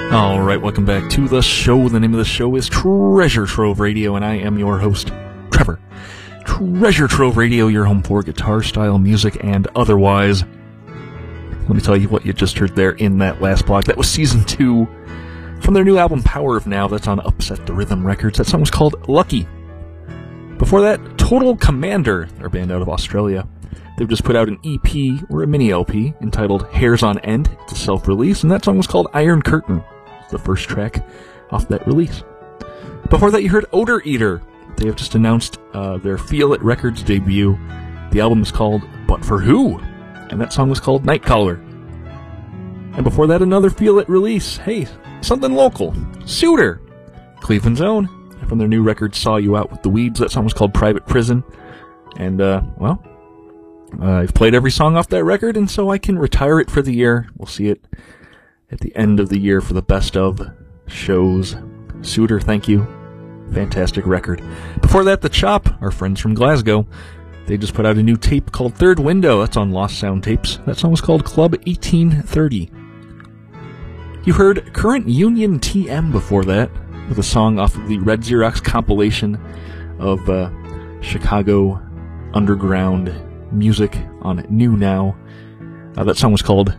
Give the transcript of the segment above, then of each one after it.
All right, welcome back to the show. The name of the show is Treasure Trove Radio, and I am your host, Trevor. Treasure Trove Radio, your home for guitar-style music and otherwise. Let me tell you what you just heard there in that last block. That was Season 2 from their new album, Power of Now. That's on Upset the Rhythm Records. That song was called Lucky. Before that, Total Commander, their band out of Australia. They've just put out an EP, or a mini LP, entitled Hairs on End. It's a self-release, and that song was called Iron Curtain. It's the first track off that release. Before that, you heard Odor Eater. They have just announced their Feel It Records debut. The album is called But For Who? And that song was called Nightcaller. And before that, another Feel It release. Hey, something local. Suitor, Cleveland's own. From their new record, Saw You Out with the Weeds. That song was called Private Prison. And, I've played every song off that record, and so I can retire it for the year. We'll see it at the end of the year for the best of shows. Suitor, thank you. Fantastic record. Before that, The Chop, our friends from Glasgow. They just put out a new tape called Third Window. That's on Lost Sound Tapes. That song was called Club 1830. You heard Current Union TM before that, with a song off of the Red Xerox compilation of Chicago underground music on New Now. That song was called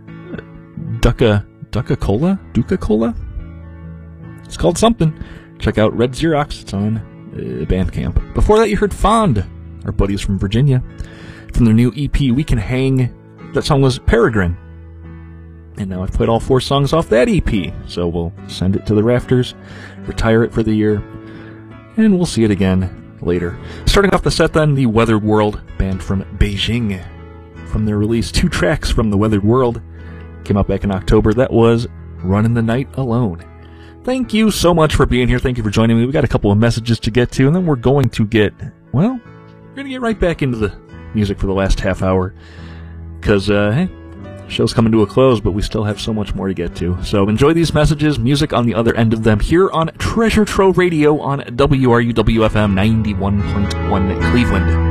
Duca-Cola? It's called something. Check out Red Xerox. It's on Bandcamp. Before that, you heard Fond, our buddies from Virginia. From their new EP, We Can Hang. That song was Peregrine. And now I've played all 4 songs off that EP. So we'll send it to the rafters, retire it for the year, and we'll see it again later. Starting off the set then, the Weathered World, band from Beijing. From their release, 2 tracks from the Weathered World. Came out back in October. That was Running the Night Alone. Thank you so much for being here. Thank you for joining me. We got a couple of messages to get to, and then we're going to get right back into the music for the last half hour. Because, hey, show's coming to a close, but we still have so much more to get to. So enjoy these messages, music on the other end of them, here on Treasure Trove Radio on WRUW-FM 91.1 Cleveland.